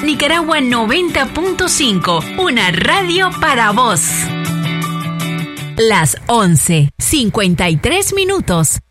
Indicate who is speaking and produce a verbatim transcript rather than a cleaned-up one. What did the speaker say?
Speaker 1: Nicaragua noventa punto cinco, una radio para vos. Las once, cincuenta y tres minutos.